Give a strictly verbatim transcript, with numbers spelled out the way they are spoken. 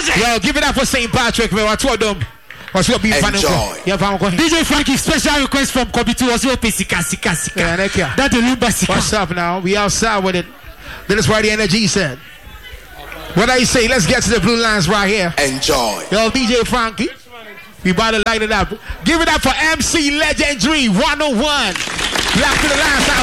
Yo, give it up for Saint Patrick, man. What's what them? What's what be fun? Enjoy. D J Frankie, special request from Kobitu. What's your sika sika sika? Yeah, thank you. That's the Lumba sika. What's up now? We outside with it. Then it's where the energy said. What I say? Let's get to the blue lines right here. Enjoy. Yo, D J Frankie. We about to light it up. Give it up for M C Legendary one oh one. Black to the lines.